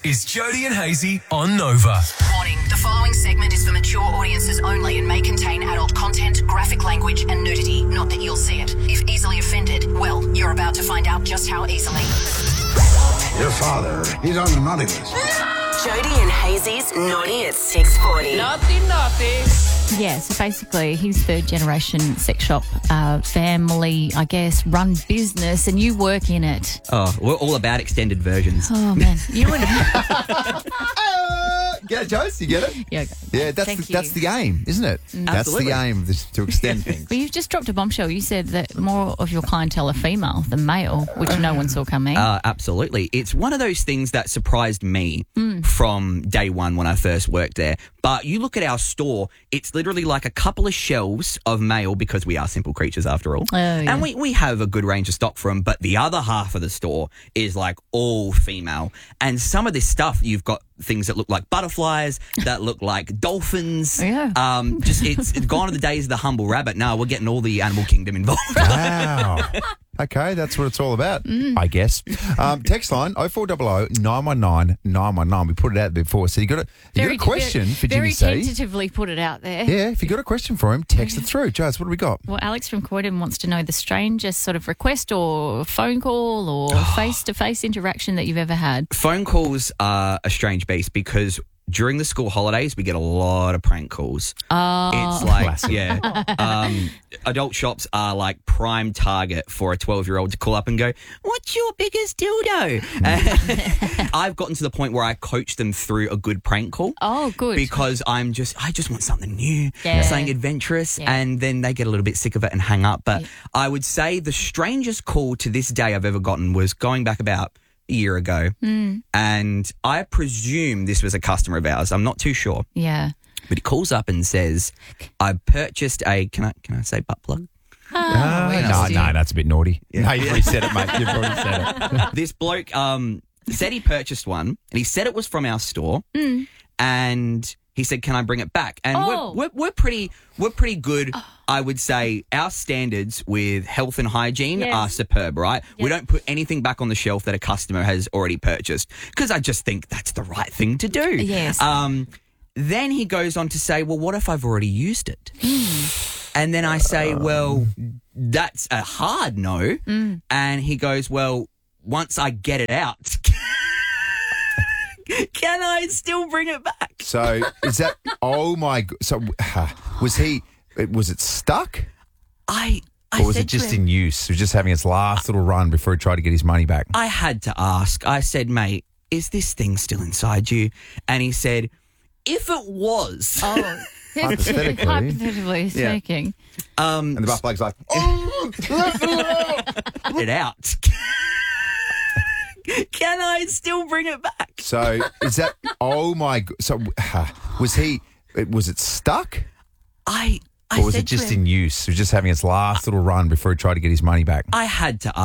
is Jody and Hazy on Nova. Warning, the following segment is for mature audiences only and may contain adult content, graphic language and nudity. Not that you'll see it. If easily offended, well, you're about to find out just how easily. Your father, he's on the naughty list. Jody and Hazy's Naughty at 6:40. Yeah, so basically he's third generation sex shop, family, I guess, run business, and you work in it. Oh, we're all about extended versions. Oh, man. You would Get it, Joyce? You get it? Yeah, Yeah, that's the aim, isn't it? That's Absolutely. the aim, to extend things. But you've just dropped a bombshell. You said that more of your clientele are female than male, which no one saw coming. Absolutely. It's one of those things that surprised me from day one when I first worked there. But you look at our store, it's literally like a couple of shelves of male because we are simple creatures after all. Oh, yeah. And we have a good range of stock for them, but the other half of the store is like all female. And some of this stuff, you've got things that look like butterflies, that look like dolphins. Yeah. It's gone to the days of the humble rabbit. No, we're getting all the animal kingdom involved. Wow. Okay, that's what it's all about, I guess. Text line 0400 919 919. We put it out before. So you got a question for Jimmy Very C. tentatively put it out there. Yeah, if you got a question for him, text it through. Joyce, what do we got? Well, Alex from Croydon wants to know the strangest sort of request or phone call or face-to-face interaction that you've ever had. Phone calls are a strange beast because during the school holidays, we get a lot of prank calls. It's like, Classic. Adult shops are like prime target for a 12-year-old to call up and go, "What's your biggest dildo?" I've gotten to the point where I coach them through a good prank call. Oh, good. Because I just want something new, Yeah. something adventurous, and then they get a little bit sick of it and hang up. But I would say the strangest call to this day I've ever gotten was going back about a year ago, and I presume this was a customer of ours. I'm not too sure, Yeah. but he calls up and says, "I purchased a can I say butt plug?" No, that's a bit naughty. No, you've already said it, mate. You've already said it. This bloke said he purchased one, and he said it was from our store, and he said, "Can I bring it back?" And we're pretty good. I would say our standards with health and hygiene are superb, right? We don't put anything back on the shelf that a customer has already purchased because I just think that's the right thing to do. Yes. Then he goes on to say, "Well, what if I've already used it?" And then I say, "Well, that's a hard no." And he goes, "Well, once I get it out, can I still bring it back?" So is that? Oh my! So was it stuck, or was it just in use? It was just having its last little run before he tried to get his money back. I had to ask. I said, "Mate, is this thing still inside you?" And he said, "If it was." Hypothetically speaking. And the butt plug's like, it out. Can I still bring it back? So is that? Oh my! So was it stuck, or was it just in use? It was just having its last little run before he tried to get his money back. I had to